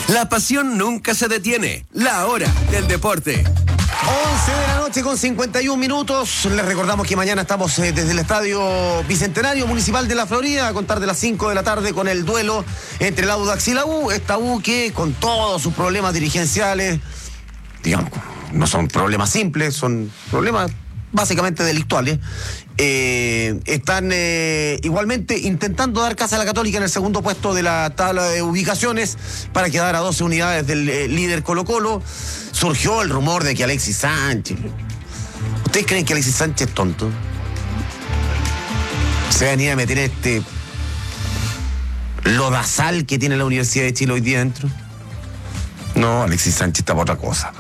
La pasión nunca se detiene. La hora del deporte. 11:51 Les recordamos que mañana estamos desde el Estadio Bicentenario Municipal de la Florida a contar de las 5 de la tarde con el duelo entre el Audax y la U. Esta U que con todos sus problemas dirigenciales, digamos, no son problemas simples, son problemas básicamente delictuales, están igualmente intentando dar casa a la Católica en el segundo puesto de la tabla de ubicaciones para quedar a 12 unidades del líder Colo-Colo. Surgió el rumor de que Alexis Sánchez... ¿Ustedes creen que Alexis Sánchez es tonto? Se va a venir a meter este lodazal que tiene la Universidad de Chile hoy día dentro. No, Alexis Sánchez está por otra cosa.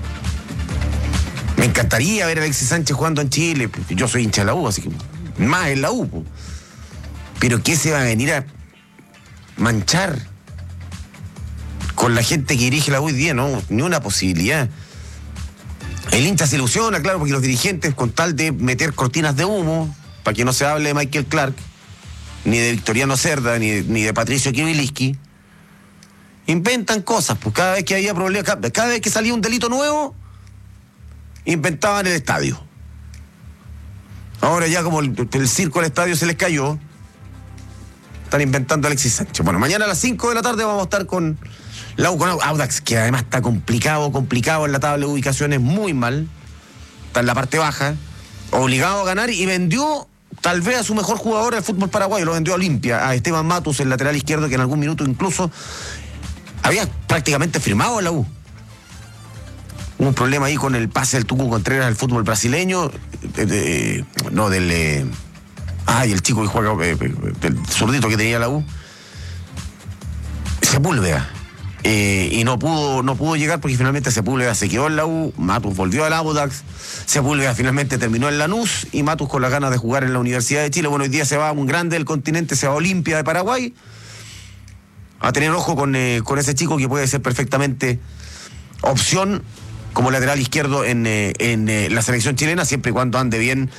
Me encantaría ver a Alexis Sánchez jugando en Chile. Yo soy hincha de la U, así que más en la U. Pero ¿qué se va a venir a manchar con la gente que dirige la U hoy día? No, ni una posibilidad. El hincha se ilusiona, claro, porque los dirigentes, con tal de meter cortinas de humo, para que no se hable de Michael Clark, ni de Victoriano Cerda, ni de Patricio Kibiliski, inventan cosas. Pues cada vez que había problemas, cada vez que salía un delito nuevo, inventaban el estadio. Ahora ya como el circo del estadio se les cayó, están inventando a Alexis Sánchez. Bueno, mañana a las 5 de la tarde vamos a estar con la U, con Audax, que además está complicado en la tabla de ubicaciones, muy mal. Está en la parte baja, obligado a ganar, y vendió tal vez a su mejor jugador del fútbol paraguayo, lo vendió a Olimpia, a Esteban Matus, el lateral izquierdo, que en algún minuto incluso había prácticamente firmado en la U. Hubo un problema ahí con el pase del Tucu Contreras al fútbol brasileño, el chico que juega, del zurdito que tenía la U, Sepúlveda, y no pudo llegar porque finalmente Sepúlveda se quedó en la U, Matus volvió al Audax, Sepúlveda finalmente terminó en Lanús, y Matus con las ganas de jugar en la Universidad de Chile. Bueno, hoy día se va un grande del continente, se va a Olimpia de Paraguay, a tener ojo con ese chico que puede ser perfectamente opción como lateral izquierdo en la selección chilena, siempre y cuando ande bien